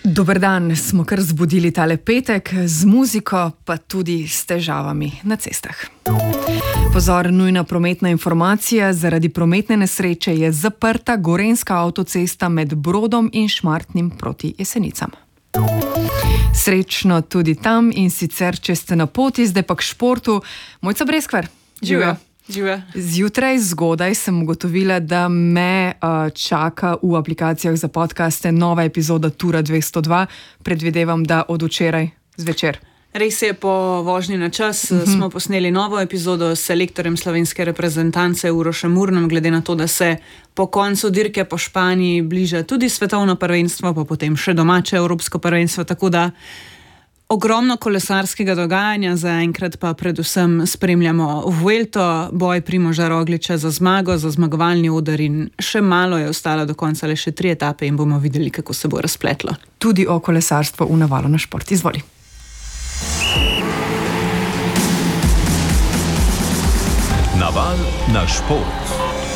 Dober dan, smo kar zbudili tale petek z muziko, pa tudi s težavami na cestah. Pozor, nujna prometna informacija. Zaradi prometne nesreče je zaprta gorenjska avtocesta med Brodom in Šmartnim proti Jesenicam. Srečno tudi tam, in sicer, če ste na poti, zdaj pa k športu. Mojca Breskvar, živjo. Zjutraj zgodaj sem ugotovila, da me čaka v aplikacijah za podcaste nova epizoda Tura 202. Predvidevam, da od včeraj zvečer. Res je, po vožnji na čas smo posneli novo epizodo s selektorjem slovenske reprezentance Urošem Murnom, glede na to, da se po koncu dirke po Španiji bliža tudi svetovno prvenstvo, pa potem še domače evropsko prvenstvo, tako da ogromno kolesarskega dogajanja, zaenkrat pa predvsem spremljamo Vuelto, boj Primoža Rogliča za zmago, za zmagovalni oder, in še malo je ostalo do konca, le še 3 etape in bomo videli, kako se bo razpletlo. Tudi o kolesarstvu v Navalu na šport. Izvoli. Naval na šport.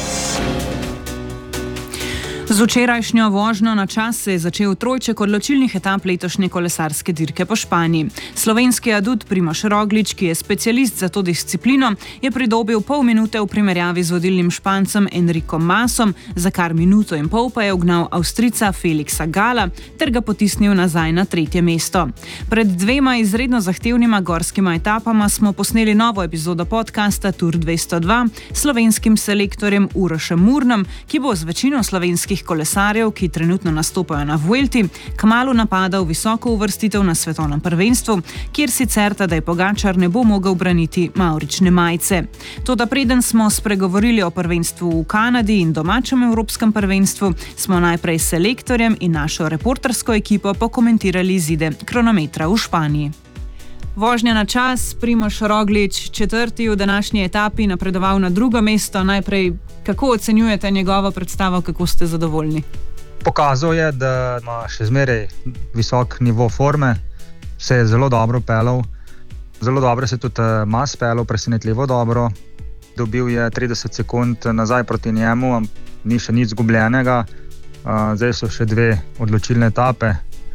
Z včerajšnjo vožnjo na čas se je začel trojček odločilnih etap letošnje kolesarske dirke po Španiji. Slovenski adut Primož Roglič, ki je specialist za to disciplino, je pridobil pol minute v primerjavi z vodilnim Špancem Enricom Masom, za kar minuto in pol pa je ugnal Avstrijca Felixa Gala ter ga potisnil nazaj na 3. mesto. Pred 2 izredno zahtevnima gorskima etapama smo posneli novo epizodo podcasta Tur 202 s slovenskim selektorjem Urošem Murnom, ki bo z večino slovenskih kolesarjev, ki trenutno nastopajo na Vuelti, kmalu napadal visoko uvrstitev na svetovnem prvenstvu, kjer sicer Tadej Pogačar ne bo mogel braniti mavrične majice. Toda preden smo spregovorili o prvenstvu v Kanadi in domačem evropskem prvenstvu, smo najprej s selektorjem in našo reportersko ekipo pokomentirali izide kronometra v Španiji. Vožnja na čas, Primož Roglič 4. v današnji etapi napredoval na 2. mesto. Najprej, kako ocenjujete njegovo predstavo, kako ste zadovoljni? Pokazal je, da ima še zmeraj visok nivo forme, se je zelo dobro pelal, zelo dobro se tudi Mas pelal, presenetljivo dobro. Dobil je 30 sekund nazaj proti njemu, ni še nič zgubljenega. Zdaj so še 2 odločilne etape.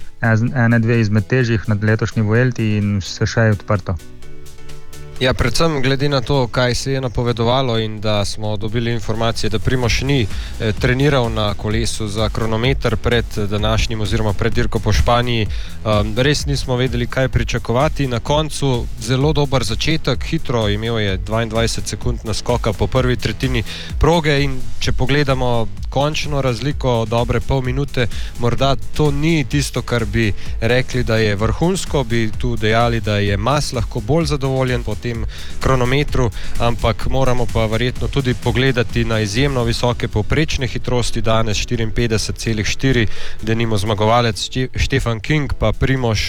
1-2 izmed težjih na letošnji Vuelti in vse še je odprto. Ja, predvsem glede na to, kaj se je napovedovalo in da smo dobili informacije, da Primož ni treniral na kolesu za kronometer pred današnjim oziroma pred dirko po Španiji. Res nismo vedeli, kaj pričakovati. Na koncu zelo dober začetek, hitro imel je 22 sekund naskoka po prvi tretjini proge, in če pogledamo končno razliko dobre pol minute, morda to ni tisto, kar bi rekli, da je vrhunsko, bi tu dejali, da je Mas lahko bolj zadovoljen po tem kronometru, ampak moramo pa verjetno tudi pogledati na izjemno visoke povprečne hitrosti danes, 54,4, denimo zmagovalec Stefan King, pa Primož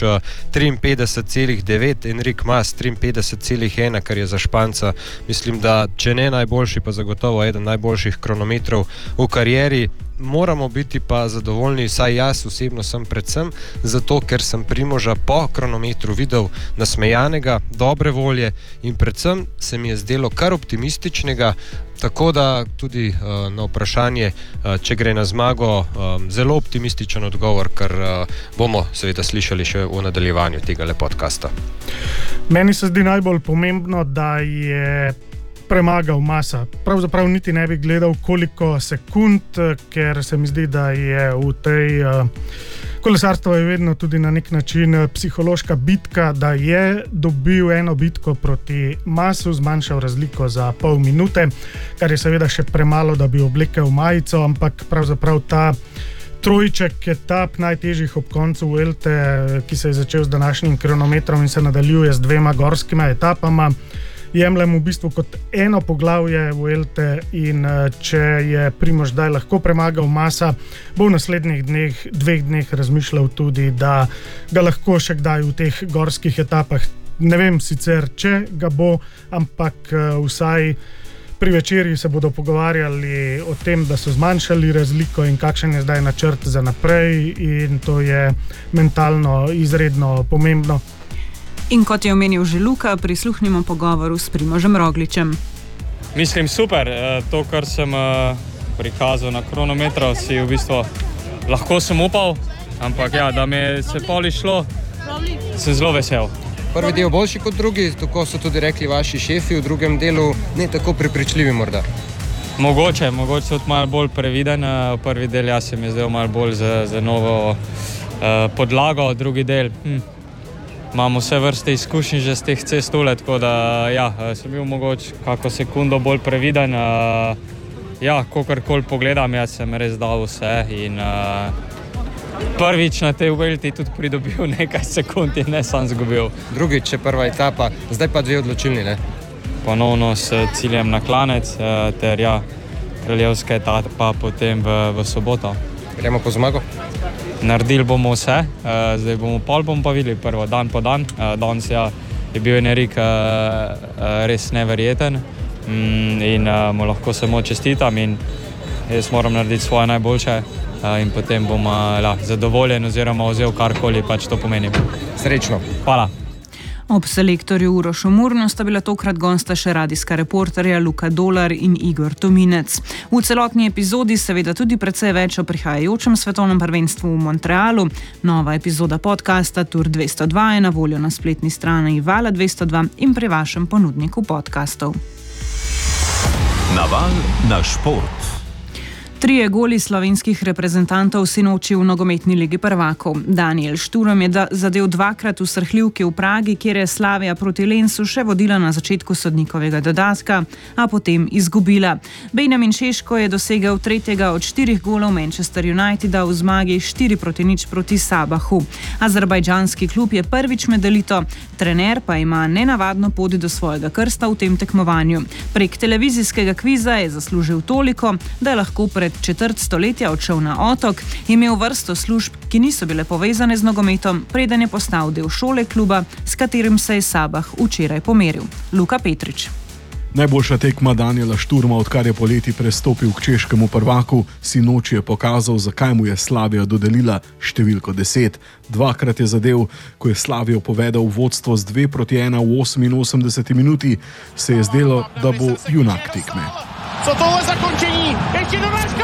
53,9, Enric Mas 53,1, kar je za Španca, mislim, da če ne najboljši, pa zagotovo eden najboljših kronometrov v karieri. Moramo biti pa zadovoljni, saj jaz osebno sem predvsem zato, ker sem Primoža po kronometru videl nasmejanega, dobre volje in predvsem se mi je zdelo kar optimističnega, tako da tudi na vprašanje, če gre na zmago, zelo optimističen odgovor, kar bomo seveda slišali še v nadaljevanju tega podcasta. Meni se zdi najbolj pomembno, da je premagal Masa. Pravzaprav niti ne bi gledal koliko sekund, ker se mi zdi, da je v tej kolesarstvo je vedno tudi na nek način psihološka bitka, da je dobil eno bitko proti Masu, zmanjšal razliko za pol minute, kar je seveda še premalo, da bi oblekel majico, ampak pravzaprav ta trojček etap najtežjih ob koncu Vuelte, ki se je začel z današnjim kronometrom in se nadaljuje z 2 gorskima etapama, jemljem v bistvu kot eno poglavje Vuelte, in če je Primož zdaj lahko premagal Masa, bo v naslednjih 2 dneh razmišljal tudi, da ga lahko še kdaj v teh gorskih etapah, ne vem sicer, če ga bo, ampak vsaj pri večerji se bodo pogovarjali o tem, da so zmanjšali razliko in kakšen je zdaj načrt za naprej, in to je mentalno izredno pomembno. In kot je omenil že Luka, prisluhnimo pogovoru s Primožem Rogličem. Mislim, super. To, kar sem prikazal na kronometru, si v bistvu lahko sem upal. ampak ja, da mi je se poli šlo, sem zelo vesel. Prvi del boljši kot drugi, tako so tudi rekli vaši šefi, v drugem delu ne tako prepričljivi morda. Mogoče tudi malo bolj previden, prvi del jaz se mi zdel malo bolj za novo podlago, drugi del imamo vse vrste izkušnji že z teh cestule, tako da ja, sem bil mogoče kako sekundo bolj previden. Ja, kakorkoli pogledam, jaz sem res dal vse in prvič na tej Vuelti tudi pridobil nekaj sekund in ne sam zgubil. Drugič je prva etapa, zdaj pa dve odločilni, ne? Ponovno s ciljem na klanec, ter ja, kraljevska etapa potem v soboto. Gremo po zmago? Naredili bomo vse, zdaj bomo pa videli prvo, dan po dan. Danes je bil Enric res neverjeten in mu lahko samo čestitam in jaz moram narediti svoje najboljše in potem bom zadovoljen oziroma vzel karkoli pač to pomeni. Srečno. Hvala. Ob selektorju Urošu Murnu sta bila tokrat gosta še radijska reporterja Luka Dolar in Igor Tominec. V celotni epizodi seveda tudi precej več o prihajajočem svetovnem prvenstvu v Montrealu. Nova epizoda podcasta Tour 202 je na voljo na spletni strani Vala 202 in pri vašem ponudniku podcastov. Naval na šport. 3 goli slovenskih reprezentantov sinoči v nogometni ligi prvakov. Daniel Šturm je zadel 2-krat v srhljivki v Pragi, kjer je Slavia proti Lensu še vodila na začetku sodnikovega dodatka, a potem izgubila. Benjamin Šeško je dosegel 3. od 4 golov Manchester Uniteda v zmagi 4-0 proti Sabahu. Azerbajdžanski klub je prvič med elito, trener pa ima nenavadno pot do svojega krsta v tem tekmovanju. Prek televizijskega kviza je zaslužil toliko, da je lahko pred četrt stoletja odšel na otok, imel vrsto služb, ki niso bile povezane z nogometom, preden je postal del šole kluba, s katerim se je Sabah včeraj pomeril. Luka Petrič. Najboljša tekma Daniela Šturma, odkar je poleti prestopil k češkemu prvaku, sinoči je pokazal, zakaj mu je Slavija dodelila številko 10. 2-krat je zadel, ko je Slavijo povedal vodstvo z 2-1 v 88 minuti, se je zdelo, da bo junak tekme. Co tohle zakončení? Ještě donáška!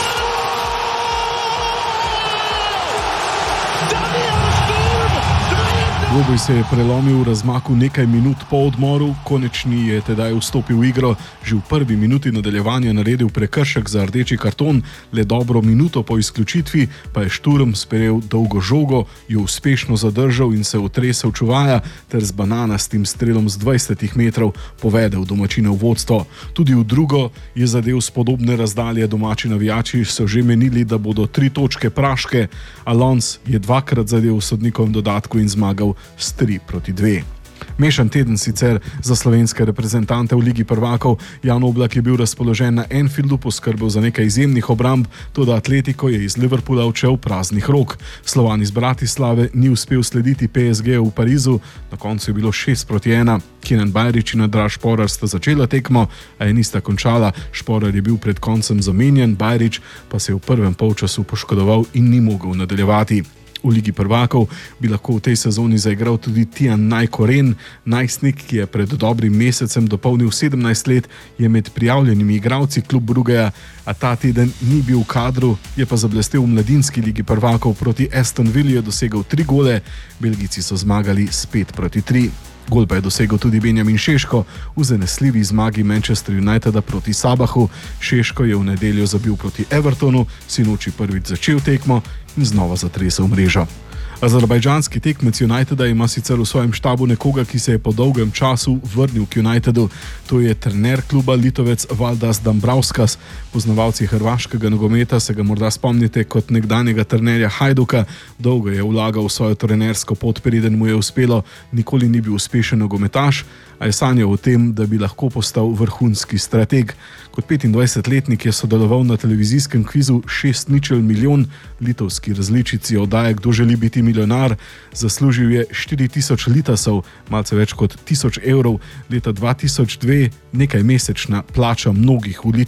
Dvoboj se je prelomil v razmaku nekaj minut po odmoru, konečni je tedaj vstopil v igro, že v prvi minuti nadaljevanja naredil prekršek za rdeči karton, le dobro minuto po izključitvi pa je Šturm sprejel dolgo žogo, jo uspešno zadržal in se otresel čuvaja ter z bananastim strelom z 20 metrov povedel domačine v vodstvo. Tudi v drugo je zadev s podobne razdalje, domači navijači so že menili, da bodo 3 točke praške, Alons je 2-krat zadev v sodnikovem dodatku in zmagal s 3-2. Mešan teden sicer za slovenske reprezentante v Ligi prvakov. Jan Oblak je bil razpoložen na Anfieldu, poskrbel za nekaj izjemnih obramb, toda Atletico je iz Liverpoola odšel praznih rok. Slovan iz Bratislave ni uspel slediti PSG v Parizu, na koncu je bilo 6-1. Kenan Bajrić in Andraž Šporar sta začela tekmo, a je nista končala. Šporar je bil pred koncem zamenjan, Bajrić pa se je v prvem polčasu poškodoval in ni mogel nadaljevati. V Ligi prvakov bi lahko v tej sezoni zaigral tudi Tijan Najkoren. Najstnik, ki je pred dobrim mesecem dopolnil 17 let, je med prijavljenimi igralci klub Bruggeja, a ta teden ni bil v kadru, je pa zablestel v mladinski Ligi prvakov proti Aston Villi, je dosegel 3 gole, Belgijci so zmagali s 5-3. Gol pa je dosegel tudi Benjamin Šeško v zanesljivi zmagi Manchester Uniteda proti Sabahu. Šeško je v nedeljo zabil proti Evertonu, sinoči prvič začel tekmo in znova zatresel mrežo. Azerbajdžanski tekmec Uniteda ima sicer v svojem štabu nekoga, ki se je po dolgem času vrnil k Unitedu. To je trener kluba Litovec Valdas Dambrauskas. Poznavalci hrvaškega nogometa se ga morda spomnite kot nekdanjega trenerja Hajduka. Dolgo je vlagal v svojo trenersko pot, preden mu je uspelo, nikoli ni bil uspešen nogometaš, a je sanjal o tem, da bi lahko postal vrhunski strateg. Kot 25-letnik je sodeloval na televizijskem kvizu 6-0 milijon, litovski različici oddaje Kdo želi biti milijonar. Zaslužil je 4000 litasov, malce več kot 1000 evrov, leta 2002 nekaj mesečna plača mnogih v Litvi.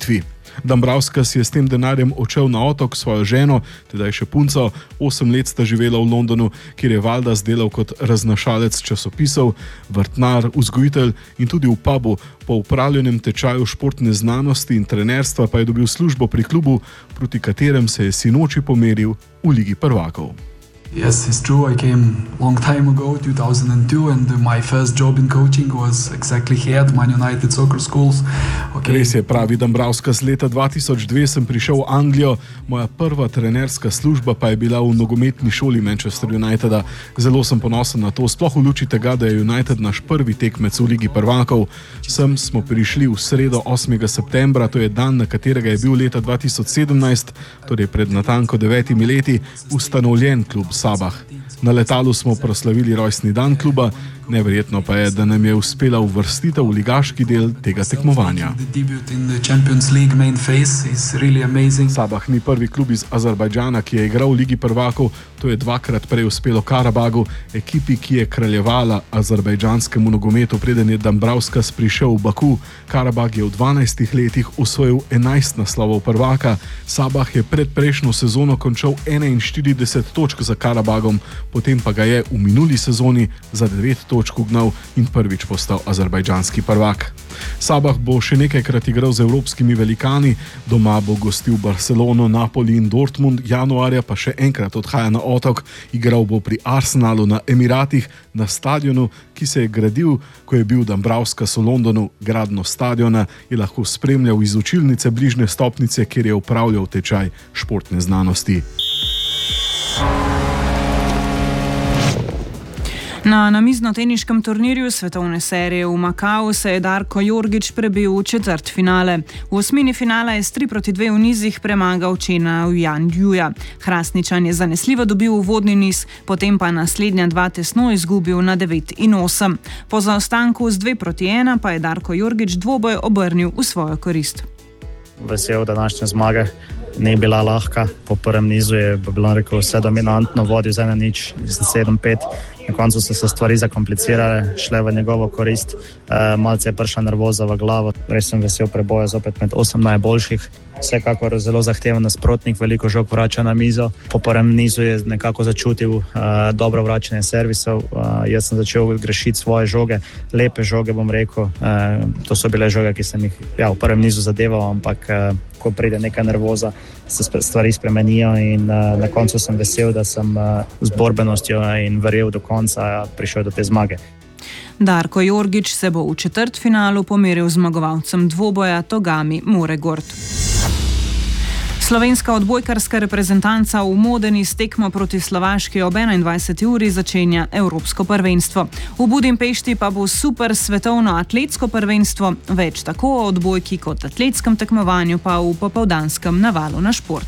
Dambrauskas je s tem denarjem odšel na otok svojo ženo, tedaj še punco, 8 let sta živela v Londonu, kjer je Valdas delal kot raznašalec časopisov, vrtnar, vzgojitelj in tudi v pubu. Po upravljenem tečaju športne znanosti in trenerstva pa je dobil službo pri klubu, proti katerem se je sinoči pomeril v Ligi prvakov. Yes, it's true. I came a long time ago, 2002, and my first job in coaching was exactly here at Man United Soccer Schools. Okay. Res je, pravi Dambrauskas, leta 2002 sem prišel v Anglijo, moja prva trenerska služba pa je bila v nogometni šoli Manchester Uniteda. Zelo sem ponosen na to, sploh v luči tega, da je United naš prvi tekmec v Ligi prvakov. Sem smo prišli v sredo 8. septembra, to je dan, na katerega je bil leta 2017, torej pred natanko 9 leti, ustanovljen klub Sabah. Na letalu smo proslavili rojstni dan kluba, neverjetno pa je, da nam je uspela uvrstitev v ligaški del tega tekmovanja. Sabah ni prvi klub iz Azerbajdžana, ki je igral v Ligi prvakov, to je dvakrat prej uspelo Karabagu, ekipi, ki je kraljevala azerbajdžanskemu nogometu, preden je Dambrauskas prišel v Baku. Karabag je v 12 letih osvojil 11 naslovov prvaka, Sabah je pred prejšnjo sezono končal 41 točk za Karabagom, potem pa ga je v minuli sezoni za 9 točk ugnal in prvič postal azerbajdžanski prvak. Sabah bo še nekajkrat igral z evropskimi velikani, doma bo gostil Barcelono, Napoli in Dortmund, januarja pa še enkrat odhaja na otok, igral bo pri Arsenalu na Emiratih, na stadionu, ki se je gradil, ko je bil Dambrauskas v Londonu. Gradnjo stadiona je lahko spremljal iz učilnice bližnje stopnice, kjer je opravljal tečaj športne znanosti. Na namizno-teniškem turnirju svetovne serije v Makau se je Darko Jorgić prebil v četrtfinale. V osmini finala je s 3-2 v nizih premagal Čena Jan Juja. Hrastničan je zanesljivo dobil uvodni niz, potem pa naslednja dva tesno izgubil na 9 in 8. Po zaostanku z 2-1 pa je Darko Jorgić dvoboj obrnil v svojo korist. Vesel današnje zmage. Ni bila lahka, po prvem nizu je bilo vse dominantno, vodil z 1-0, 7-5. Na koncu so se stvari zakomplicirale, šle v njegovo korist, malce je prišla nervoza v glavo. Res sem vesel preboja zopet med 8 najboljših. Vsekakor zelo zahteven nasprotnik, veliko žog vrača na mizo. Po prvem nizu je nekako začutil dobro vračanje servisov. Jaz sem začel grešiti svoje žoge, lepe žoge bom rekel. To so bile žoge, ki sem jih v prvem nizu zadeval, ampak ko pride neka nervoza, se stvari spremenijo in na koncu sem vesel, da sem z borbenostjo in verjel do konca prišel do te zmage. Darko Jorgić se bo v četrtfinalu pomeril z zmagovalcem dvoboja Togami Moregord. Slovenska odbojkarska reprezentanca v Modeni s tekmo proti Slovaški ob 21. uri začenja Evropsko prvenstvo. V Budimpešti pa bo super svetovno atletsko prvenstvo, več tako o odbojki kot atletskem tekmovanju pa v popoldanskem navalu na šport.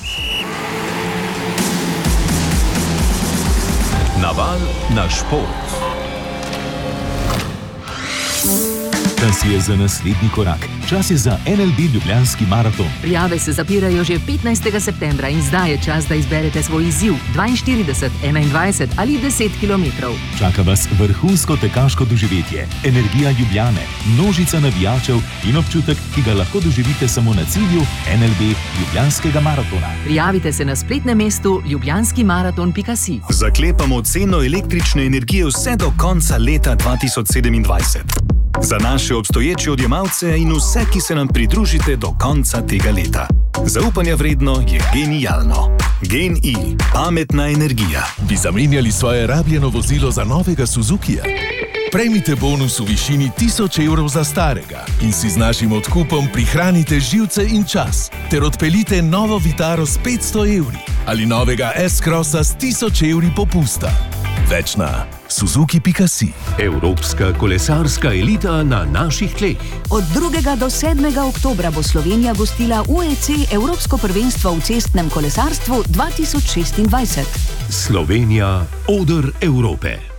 Naval na šport. Čas je za naslednji korak. Čas je za NLB Ljubljanski maraton. Prijave se zapirajo že 15. septembra in zdaj je čas, da izberete svoj izziv 42, 21 ali 10 km. Čaka vas vrhunsko tekaško doživetje, energija Ljubljane, množica navijačev in občutek, ki ga lahko doživite samo na cilju NLB Ljubljanskega maratona. Prijavite se na spletnem mestu ljubljanskimaraton.si. Zaklepamo ceno električne energije vse do konca leta 2027. Za naše obstoječe odjemalce in vse, ki se nam pridružite do konca tega leta. Zaupanja vredno je genialno. Gen-I, pametna energija. Bi zamenjali svoje rabljeno vozilo za novega Suzukija? Prejmite bonus v višini 1000 evrov za starega in si z našim odkupom prihranite živce in čas ter odpeljite novo Vitaro s 500 evri ali novega S-Crossa s 1000 evri popusta. Več na suzuki.si. Evropska kolesarska elita na naših tleh. Od 2. do 7. oktobra bo Slovenija gostila UEC Evropsko prvenstvo v cestnem kolesarstvu 2026. Slovenija, oder Evrope.